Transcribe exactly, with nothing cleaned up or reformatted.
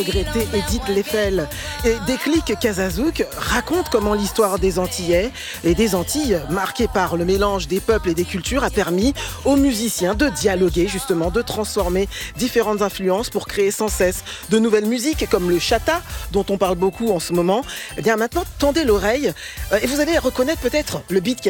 Regretté Edith Leffel. Et Déclic Kazazouk raconte comment l'histoire des Antillais et des Antilles, marquée par le mélange des peuples et des cultures, a permis aux musiciens de dialoguer, justement, de transformer différentes influences pour créer sans cesse de nouvelles musiques, comme le chata, dont on parle beaucoup en ce moment. Eh bien, maintenant, tendez l'oreille et vous allez reconnaître peut-être le beat qui a